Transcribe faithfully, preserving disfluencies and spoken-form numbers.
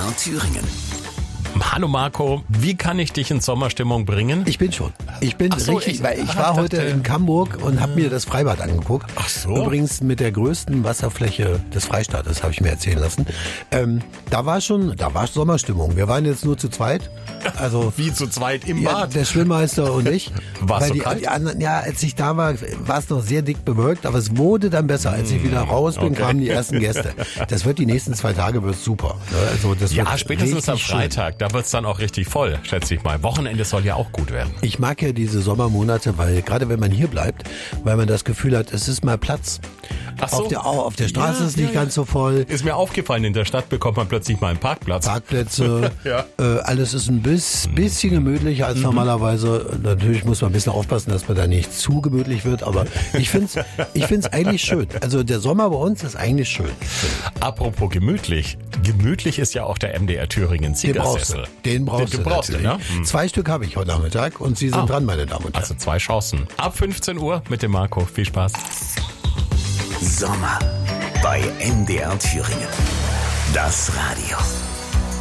R Thüringen. Hallo Marco, wie kann ich dich in Sommerstimmung bringen? Ich bin schon. Ich bin Ach so, richtig, ich- weil ich ah, war dachte- heute in Hamburg und habe mir das Freibad angeguckt. Ach so. Übrigens mit der größten Wasserfläche des Freistaates, habe ich mir erzählen lassen. Ähm, da war schon, da war Sommerstimmung. Wir waren jetzt nur zu zweit. Also Wie zu zweit im ja, Bad? der Schwimmmeister und ich. War's Weil so die, kalt? die anderen, ja, als ich da war, war es noch sehr dick bewölkt, aber es wurde dann besser. Als ich wieder raus bin, okay. kamen die ersten Gäste. Das wird die nächsten zwei Tage wird super. Ne? Also das Ja, wird spätestens am richtig schön. Freitag, da wird's dann auch richtig voll, schätze ich mal. Wochenende soll ja auch gut werden. Ich mag ja diese Sommermonate, weil gerade wenn man hier bleibt, weil man das Gefühl hat, es ist mal Platz. Ach so. Auf der, auf der Straße Ja, ist nicht ja, ganz so voll. Ist mir aufgefallen, in der Stadt bekommt man plötzlich mal einen Parkplatz. Parkplätze, Ja. äh, alles ist ein bis, bisschen gemütlicher als normalerweise. Natürlich muss man ein bisschen aufpassen, dass man da nicht zu gemütlich wird, aber ich finde es ich find's eigentlich schön. Also der Sommer bei uns ist eigentlich schön. Apropos gemütlich. Gemütlich ist ja auch der M D R Thüringen Den brauchst du. Siegersessel. Den brauchst den, du du brauchst du, natürlich. ne? Hm. Zwei Stück habe ich heute Nachmittag und Sie sind Ah. dran, meine Damen und Herren. Also zwei Chancen. Ab fünfzehn Uhr mit dem Marco. Viel Spaß. Sommer bei M D R Thüringen. Das Radio.